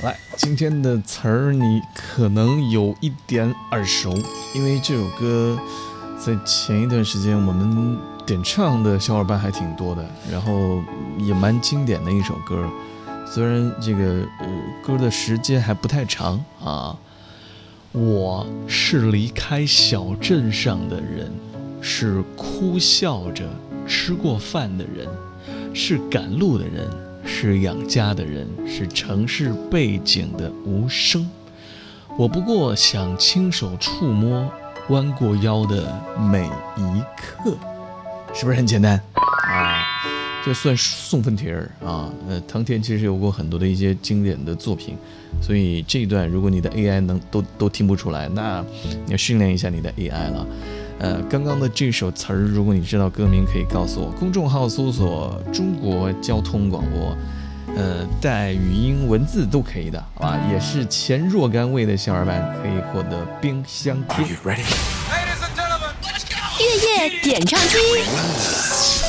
来，今天的词儿你可能有一点耳熟，因为这首歌在前一段时间我们点唱的小伙伴还挺多的，然后也蛮经典的一首歌。虽然这个歌的时间还不太长啊。我是离开小镇上的人，是哭笑着吃过饭的人，是赶路的人，是养家的人，是城市背景的无声。我不过想亲手触摸弯过腰的每一刻，是不是很简单啊？这算送分题儿啊。唐田其实有过很多的一些经典的作品，所以这一段如果你的 AI 都听不出来，那你要训练一下你的 AI 了。刚刚的这首词儿，如果你知道歌名，可以告诉我。公众号搜索中国交通广播，带语音文字都可以的，好吧？也是前若干位的小伙伴可以获得冰箱贴。 月夜点唱机。